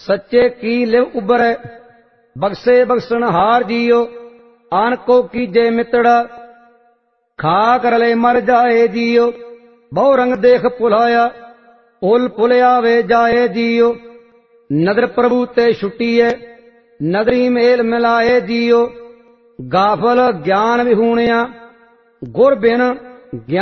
सच्चे की लिव उबरै, बख्शे बख्शनहार जियो। आन को कीजे मितड़ा, खाक रले मर जाए जियो। बहु रंग देख पुलाया, उल पुलिया वे जाए जियो। नदर प्रभु ते छुट्टीए, नदरी मेल मिलाए जियो। गाफल ज्ञान विहूणिया, गुर बिन ज्ञान